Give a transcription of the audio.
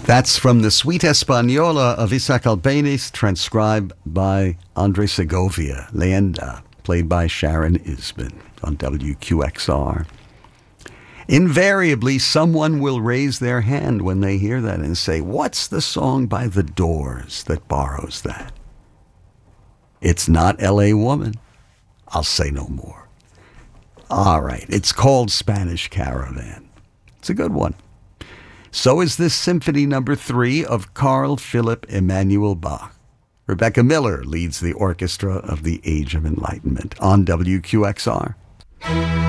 That's from the Suite Española of Isaac Albéniz, transcribed by Andre Segovia. Leyenda, played by Sharon Isbin on WQXR. Invariably, someone will raise their hand when they hear that and say, what's the song by The Doors that borrows that? It's not L.A. Woman. I'll say no more. All right, it's called Spanish Caravan. It's a good one. So is this Symphony No. 3 of Carl Philipp Emanuel Bach. Rebecca Miller leads the orchestra of the Age of Enlightenment on WQXR.